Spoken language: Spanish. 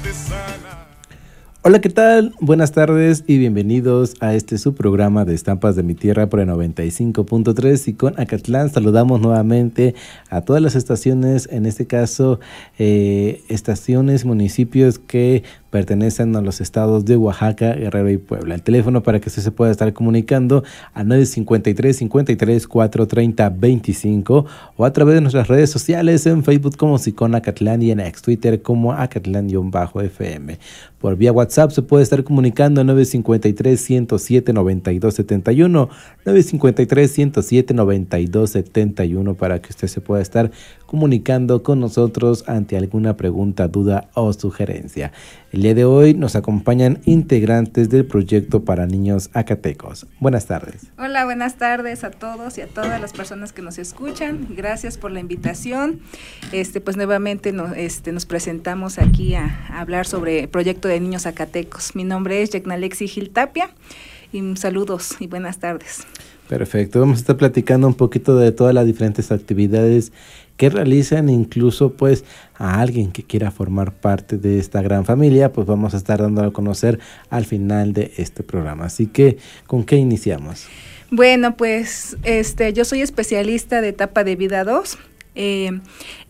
Hola, ¿qué tal? Buenas tardes y bienvenidos a este su programa de Estampas de mi Tierra por el 95.3 y con Acatlán. Saludamos nuevamente a todas las estaciones, en este caso estaciones, municipios que pertenecen a los estados de Oaxaca, Guerrero y Puebla. El teléfono para que usted se pueda estar comunicando a 953-430-25 o a través de nuestras redes sociales en Facebook como Sicón Acatlán y en ex Twitter como Acatlán-FM. Por vía WhatsApp se puede estar comunicando a 953-107-9271, 953-107-9271 para que usted se pueda estar comunicando con nosotros ante alguna pregunta, duda o sugerencia. El día de hoy nos acompañan integrantes del proyecto para niños acatecos. Buenas tardes. Hola, buenas tardes a todos y a todas las personas que nos escuchan. Gracias por la invitación. Pues nuevamente nos presentamos aquí a hablar sobre el proyecto de niños acatecos. Mi nombre es Yecnalexi Gil Tapia y saludos y buenas tardes. Perfecto, vamos a estar platicando un poquito de todas las diferentes actividades que realizan, incluso pues a alguien que quiera formar parte de esta gran familia, pues vamos a estar dándolo a conocer al final de este programa. Así que, ¿con qué iniciamos? Bueno, pues yo soy especialista de etapa de vida 2.